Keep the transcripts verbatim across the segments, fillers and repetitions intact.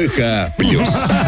ПХ плюс.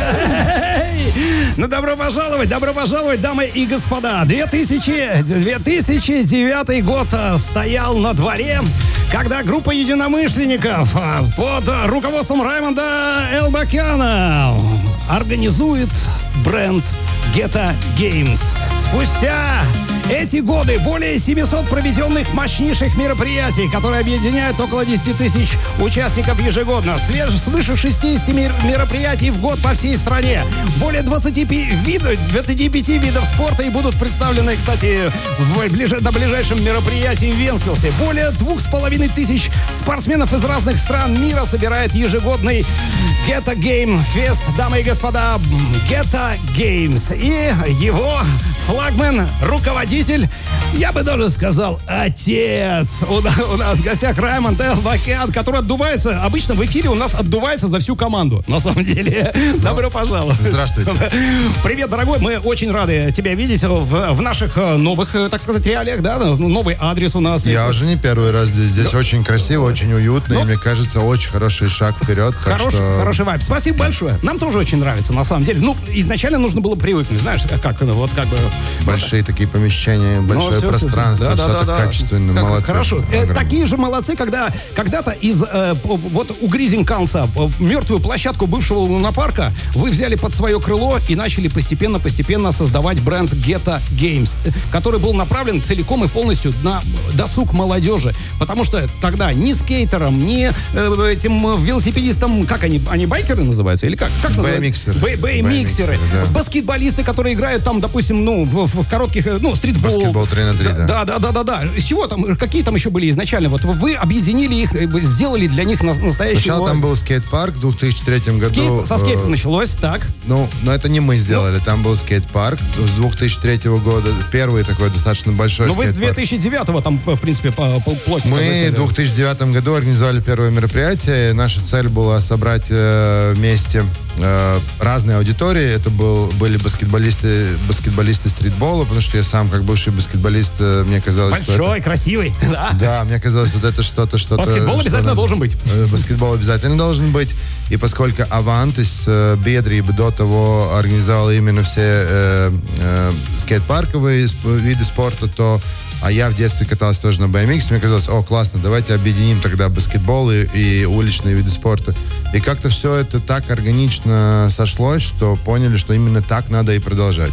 Ну, добро пожаловать, добро пожаловать, дамы и господа. две тысячи, две тысячи девятый год стоял на дворе, когда группа единомышленников под руководством Раймонда Элбакяна организует бренд Ghetto Games. Спустя эти годы более семисот проведенных мощнейших мероприятий, которые объединяют около десять тысяч участников ежегодно, свеж, свыше шестидесяти мероприятий в год по всей стране, более двадцати видов, двадцати пяти видов спорта и будут представлены, кстати, в ближ... на ближайшем мероприятии в Вентспилсе. Более двух с половиной тысяч спортсменов из разных стран мира собирает ежегодный Ghetto Game Fest, дамы и господа, Ghetto Games. И его флагман, руководитель, я бы даже сказал, отец. У, у нас в гостях Раймонд Элбакян, который отдувается, обычно в эфире у нас отдувается за всю команду, на самом деле. Ну, добро пожаловать. Здравствуйте. Привет, дорогой, мы очень рады тебя видеть в, в наших новых, так сказать, реалиях, да, новый адрес у нас. Я уже не первый раз здесь, здесь ну, очень красиво, очень уютно, ну, и мне кажется, очень хороший шаг вперед. Хорош, что... Хороший вайб. Спасибо большое. Нам тоже очень нравится, на самом деле. Ну, изначально нужно было привыкнуть, знаешь, как, вот как бы... Большие вот, такие помещения, большое все, пространство, все, да, все да, так да, качественно, как, молодцы. Хорошо. Э, такие же молодцы, когда когда-то из э, вот у Гризинканса мертвую площадку бывшего лунопарка вы взяли под свое крыло и начали постепенно-постепенно создавать бренд Ghetto Games, который был направлен целиком и полностью на досуг молодежи. Потому что тогда ни скейтерам, ни э, этим велосипедистам, как они, они байкеры называются? Или как? Как называются? Бэй-миксеры. Бэй-миксеры. Да. Баскетболисты, которые играют там, допустим, ну, в, в коротких, ну, стритбол. Баскетбол три на три, да. Да, да, да, да, да. Из чего там, какие там еще были изначально? Вот вы объединили их, сделали для них настоящий... Сначала там был скейт-парк в две тысячи третьем году. Скейт, со скейта э, началось, так. Ну, но это не мы сделали. Ну, там был скейт-парк с две тысячи третьего года. Первый такой достаточно большой ну, скейт-парк. Ну, вы с две тысячи девятого там, в принципе, плотно. Мы в две тысячи девятом году организовали первое мероприятие. Наша цель была собрать э, вместе э, разные аудитории. Это был, были баскетболисты, баскетболисты стритбола, потому что я сам, как бывший баскетболист, мне казалось, большой, что это... красивый. Да. Да, мне казалось, вот это что-то, что-то... Баскетбол что обязательно должен быть. Баскетбол обязательно должен быть. И поскольку Авантис, Бедри до того организовал именно все э, э, скейт-парковые виды спорта, то а я в детстве катался тоже на би эм икс, мне казалось, о, классно, давайте объединим тогда баскетбол и, и уличные виды спорта. И как-то все это так органично сошлось, что поняли, что именно так надо и продолжать.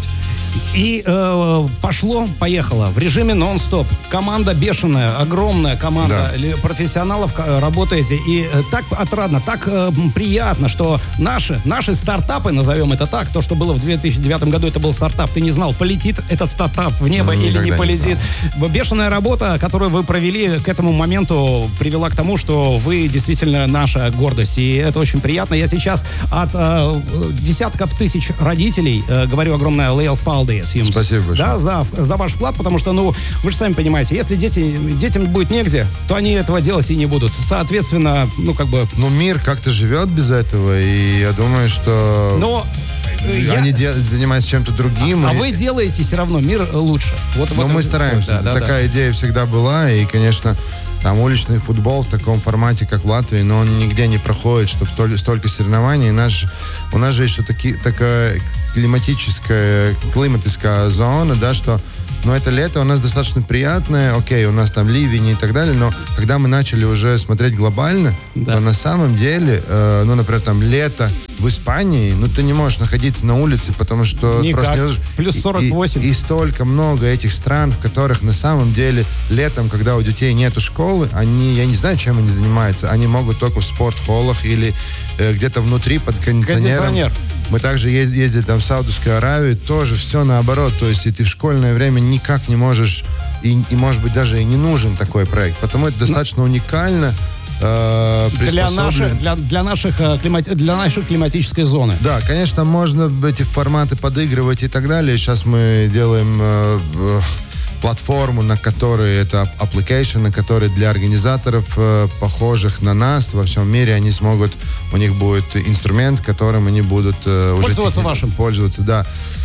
И э, пошло, поехало. В режиме нон-стоп. Команда бешеная, огромная команда да. профессионалов работаете. И э, так отрадно, так э, приятно, что наши, наши стартапы, назовем это так, то, что было в две тысячи девятом году, это был стартап. Ты не знал, полетит этот стартап в небо ну, или не полетит. Не Бешеная работа, которую вы провели к этому моменту, привела к тому, что вы действительно наша гордость. И это очень приятно. Я сейчас от э, десятков тысяч родителей э, говорю огромное Лейлс Палдес им. Спасибо большое. Да, за, за ваш вклад, потому что, ну, вы же сами понимаете, если дети, детям будет негде, то они этого делать и не будут. Соответственно, ну, как бы... Ну, мир как-то живет без этого, и я думаю, что... Но... Я... Они де- занимаются чем-то другим. А, и... а вы делаете все равно мир лучше. Вот, Но вот мы это... стараемся. Да, да, Такая да. идея всегда была. И, конечно, там уличный футбол в таком формате, как в Латвии, но он нигде не проходит, чтобы столько соревнований. И наш, у нас же еще таки, такая климатическая, климатическая зона, да, что но это лето у нас достаточно приятное, окей, у нас там ливень и так далее, но когда мы начали уже смотреть глобально, да. то на самом деле, э, ну, например, там лето в Испании, ну, ты не можешь находиться на улице, потому что никак. Просто не можешь. Плюс сорок восемь. И, и, и столько много этих стран, в которых на самом деле летом, когда у детей нету школы, они, я не знаю, чем они занимаются, они могут только в спортхоллах или э, где-то внутри под кондиционером. Кондиционер. Мы также ездили там в Саудовскую Аравию, тоже все наоборот. То есть и ты в школьное время никак не можешь, и, и может быть даже и не нужен такой проект. Потому это достаточно уникально. Э, для, наших, для, для, наших, климати, для нашей климатической зоны. Да, конечно, можно эти форматы подыгрывать и так далее. Сейчас мы делаем... Э, э, платформу, на которой это application, на которой для организаторов, э, похожих на нас во всем мире, они смогут, у них будет инструмент, которым они будут э, уже пользоваться техни- вашим. Пользоваться, да.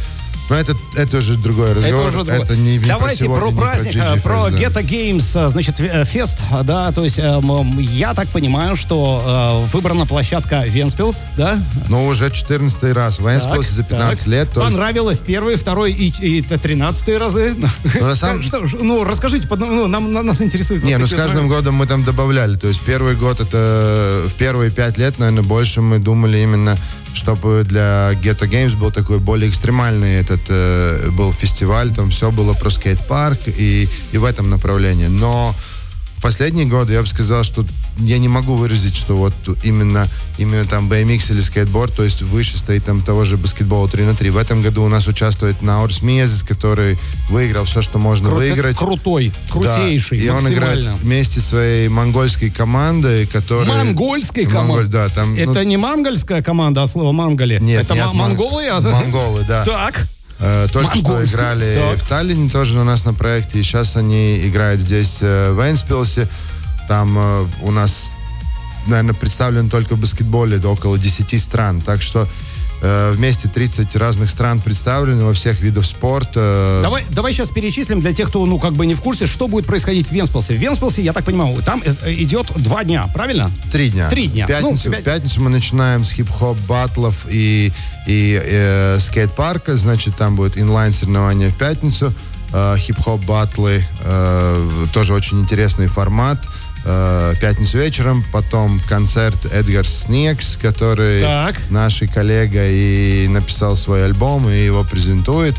Но это, это уже другой разговор. Это уже другой. Это не, не Давайте про, про сегодня, праздник, не про, про да. Ghetto Games, значит, фест, да, то есть эм, я так понимаю, что э, выбрана площадка Вентспилс, да? Ну, уже четырнадцатый раз. В Вентспилсе за пятнадцать так. лет. Только... Понравилось первый, второй и, и тринадцатые разы. Ну, на самом... что, ну, расскажите, ну, нам, нас интересует. Не, вот ну с каждым годом мы там добавляли. То есть первый год, это в первые пять лет, наверное, больше мы думали именно, чтобы для Ghetto Games был такой более экстремальный этот э, был фестиваль, там все было про скейт-парк и, и в этом направлении. Но в последние годы я бы сказал, что я не могу выразить, что вот именно, именно там би эм икс или скейтборд, то есть выше стоит там того же баскетбола три на три. В этом году у нас участвует Наурс Миезис, который выиграл все, что можно Кру- выиграть. Крутой, крутейший, да. И он играет вместе со своей монгольской командой, которая... Монгольской командой? Монголь, да, там, это ну... не монгольская команда, а слово монголи? Нет, это нет, м- монголы? А... Монголы, да. Так. Э, только Монгольскую. что играли так. в Таллине тоже у нас на проекте, и сейчас они играют здесь э, в Вентспилсе. Там э, у нас, наверное, представлено только в баскетболе около десяти стран. Так что э, вместе тридцать разных стран представлены во всех видах спорта. Давай, давай сейчас перечислим для тех, кто, ну, как бы не в курсе, что будет происходить в Вентспилсе. В Вентспилсе, я так понимаю, там э, идет два дня, правильно? Три дня. Три дня. В пятницу, Ну, пять... в пятницу мы начинаем с хип-хоп баттлов и, и э, скейт-парка. Значит, там будет инлайн-соревнования в пятницу. Э, хип-хоп баттлы, э, тоже очень интересный формат. Пятницу вечером, потом концерт Эдгар Снекс, который так. наш коллега и написал свой альбом, и его презентует.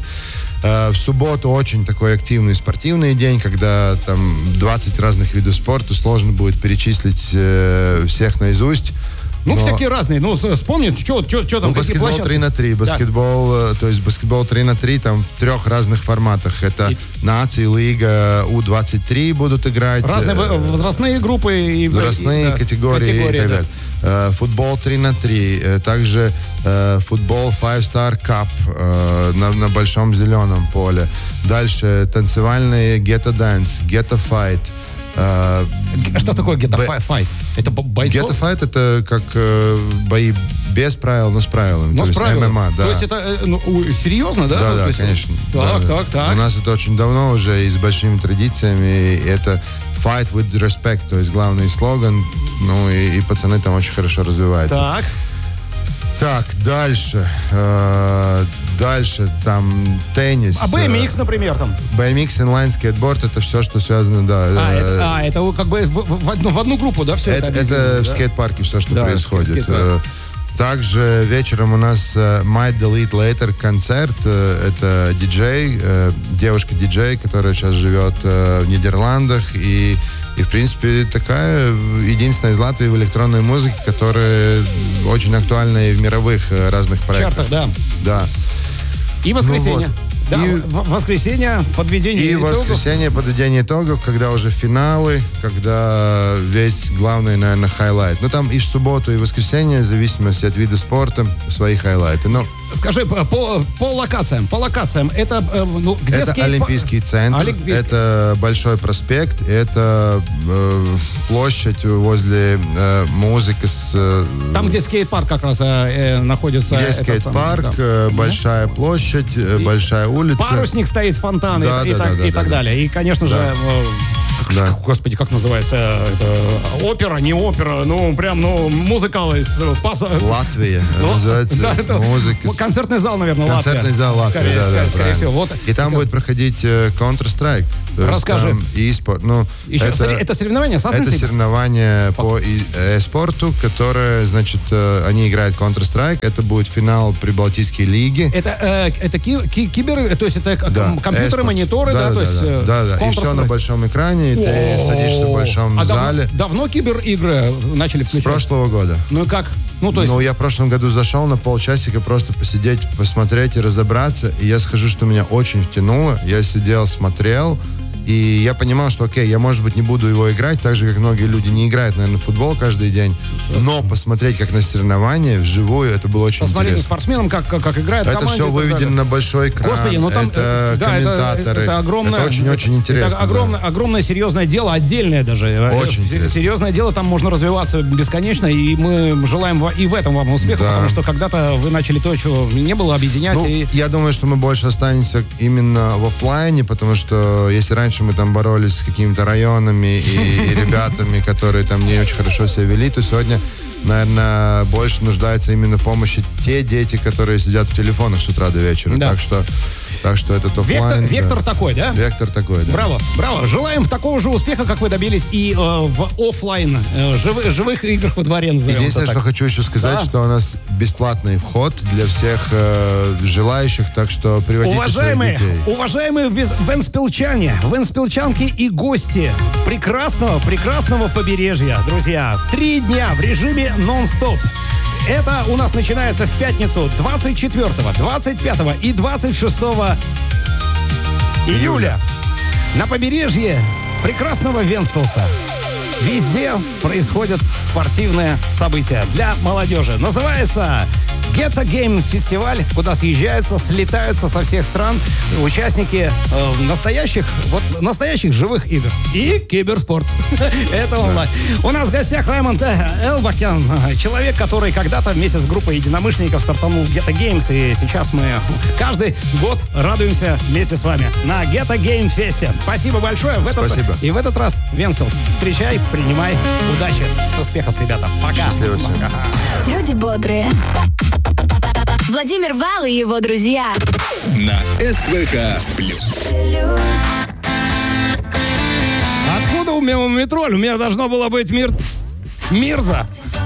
В субботу очень такой активный спортивный день, когда там двадцать разных видов спорта, сложно будет перечислить всех наизусть. Ну, Но... всякие разные. Ну, вспомни, что там, ну, баскетбол три на три. Баскетбол, так. То есть баскетбол три на три там в трех разных форматах. Это и... нации, лига, У двадцать три будут играть. Разные э... возрастные группы. И... Возрастные и, да, категории, категории и так да. далее. Э, футбол три на три. Э, также э, футбол Five Star Cup э, на, на большом зеленом поле. Дальше танцевальные Ghetto Dance, Ghetto Fight. Uh, Что такое Ghetto Б... Fight? Это бойцов? Ghetto Fight это как э, бои без правил, но с правилами. Но то с есть правилами. эм эм а, да. То есть это ну, серьезно, да? Да, ну, да, есть, конечно. Так, да, так, так. У нас это очень давно уже и с большими традициями. И это fight with respect, то есть главный слоган. Ну и, и пацаны там очень хорошо развиваются. Так. Так, дальше. Э, дальше там теннис. А би эм икс, например, там? би эм икс, инлайн, скейтборд, это все, что связано, да. А, э, это, а, это как бы в, в, одну, в одну группу, да, все это? Это, это да? В скейт-парке все, что да, происходит. Также вечером у нас Might Delete Later концерт. Это диджей, девушка-диджей, которая сейчас живет в Нидерландах. И, и, в принципе, такая единственная из Латвии в электронной музыке, которая очень актуальна и в мировых разных проектах. В чартах, да. Да. И воскресенье. Ну, вот. Да, и, в воскресенье, подведение и итогов. И воскресенье, подведение итогов, когда уже финалы, когда весь главный, наверное, хайлайт. Ну, там и в субботу, и в воскресенье, в зависимости от вида спорта, свои хайлайты. Но... Скажи, по, по локациям, по локациям, это ну, где Это скейт... Олимпийский центр, Олимпийский. Это Большой проспект, это э, площадь возле э, музыки с... Э, там, где скейт-парк как раз э, находится. Где скейт-парк, да. э, Большая mm-hmm. площадь, э, Большая улица. Парусник стоит, фонтан да, и, да, и, да, так, да, и да, так да. далее. И, конечно же... Да. Э, Да. Господи, как называется это? Опера, не опера, ну прям, ну музыкалы из паса. Латвия ну, называется да, это музыка. Концертный зал, наверное, Концертный Латвия. зал Латвия, скорее, да, скорее, да, скорее всего. Вот. И там будет проходить uh, Counter-Strike. Расскажи. И спорт. Ну, Еще, это, это соревнование, Это соревнование по e-спорту, которое, значит, они играют Counter-Strike. Это будет финал Прибалтийской лиги. Это, э, это ки- ки- киберы, то есть это да, компьютеры, e-спорт. мониторы, да, да, то да, есть да, да, да. И все на большом экране, и ты О-о-о. садишься в большом а зале. Давно, давно кибер-игры начали включать? С прошлого года. Ну и как? Ну, то есть... ну, я в прошлом году зашел на полчасика просто посидеть, посмотреть и разобраться. И я скажу, что меня очень втянуло. Я сидел, смотрел. И я понимал, что, окей, я, может быть, не буду его играть, так же, как многие люди не играют, наверное, в футбол каждый день, но посмотреть, как на соревнования вживую, это было очень Посмотреть интересно. спортсменам, как, как, как играют в Это команде. все выведено на большой экран. Господи, ну там это да, комментаторы. Это, это, огромное, это очень-очень интересно. Это огромное, да. огромное серьезное дело, отдельное даже. Очень интересно. Серьезное дело, там можно развиваться бесконечно, и мы желаем и в этом вам успеха, да. потому что когда-то вы начали то, чего не было, объединять. Ну, и... Я думаю, что мы больше останемся именно в офлайне, потому что если раньше мы там боролись с какими-то районами и, и ребятами, которые там не очень хорошо себя вели, то сегодня, наверное, больше нуждаются именно в помощи те дети, которые сидят в телефонах с утра до вечера. Да. Так что, так что этот офлайн... Вектор, вектор да. такой, да? Вектор такой, да. Браво, браво. Желаем такого же успеха, как вы добились и э, в офлайн э, живых, живых играх во дворе. Единственное, что хочу еще сказать, да. что у нас бесплатный вход для всех э, желающих, так что приводите уважаемые, своих детей. Уважаемые венспилчане, венспилчанки и гости прекрасного, прекрасного побережья, друзья. Три дня в режиме нон-стоп. Это у нас начинается в пятницу двадцать четвёртого, двадцать пятого и двадцать шестого июля на побережье прекрасного Венспилса. Везде происходят спортивные события для молодежи. Называется Ghetto Game фестиваль, куда съезжаются, слетаются со всех стран участники э, настоящих, вот настоящих живых игр и киберспорт. Это онлайн. У нас в гостях Раймонд Элбакян, человек, который когда-то вместе с группой единомышленников стартанул Ghetto Games, и сейчас мы каждый год радуемся вместе с вами на Ghetto Game Фесте. Спасибо большое. В этот, Спасибо. И в этот раз Венспилс. Встречай, принимай. Удачи, успехов, ребята. Пока. Счастливо всем. Люди бодрые. Владимир Вал и его друзья. На СВХ Плюс. Откуда у меня метроль? У меня должно было быть мир... Мирза.